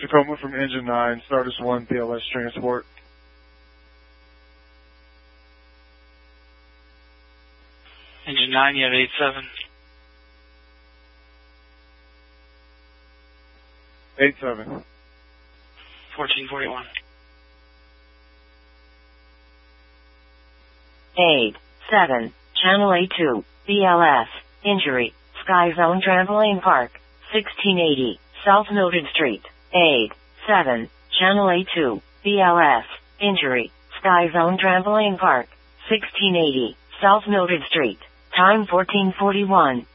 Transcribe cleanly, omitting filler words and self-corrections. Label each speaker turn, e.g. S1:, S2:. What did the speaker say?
S1: Tacoma from Engine 9, Stardust 1, BLS transport.
S2: Engine 9, you have 87.
S1: 87.
S2: 1441.
S3: 87. Channel A2, BLS, injury, Sky Zone Trampoline Park, 1680, South Noted Street. 87. Channel A2, BLS, injury, Sky Zone Trampoline Park, 1680, South Noted Street. Time 1441.